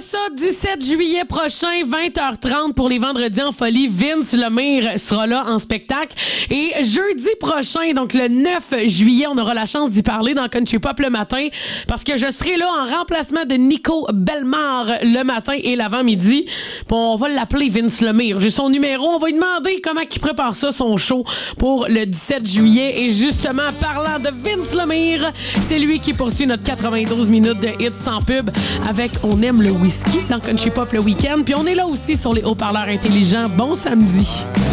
ça, 17 juillet prochain, 20h30 pour les vendredis en folie. Vince Lemire sera là en spectacle. Et jeudi prochain, donc le 9 juillet, on aura la chance d'y parler dans Country Pop le matin parce que je serai là en remplacement de Nico Bellemare le matin et l'avant-midi. On va l'appeler Vince Lemire. J'ai son numéro. On va lui demander comment il prépare ça, son show pour le 17 juillet. Et justement, parlant de Vince Lemire, c'est lui qui poursuit notre 92 minutes de hits sans pub avec On aime le whisky dans Country Pop le week-end. Puis on est là aussi sur les haut-parleurs intelligents. Bon samedi.